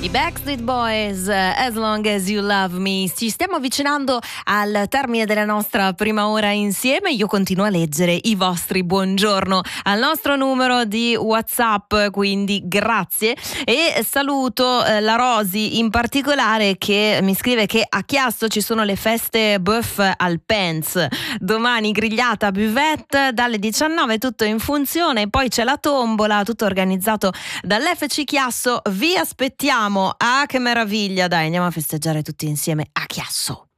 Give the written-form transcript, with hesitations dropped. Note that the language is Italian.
I Backstreet Boys, As Long As You Love Me. Ci stiamo avvicinando al termine della nostra prima ora insieme. Io continuo a leggere i vostri buongiorno al nostro numero di WhatsApp, quindi grazie. E saluto la Rosi in particolare, che mi scrive che a Chiasso ci sono le feste Bœuf al Pens. Domani grigliata buvette dalle 19, tutto in funzione. Poi c'è la tombola, tutto organizzato dall'FC Chiasso. Vi aspettiamo. Ah, che meraviglia, dai, andiamo a festeggiare tutti insieme a Chiasso.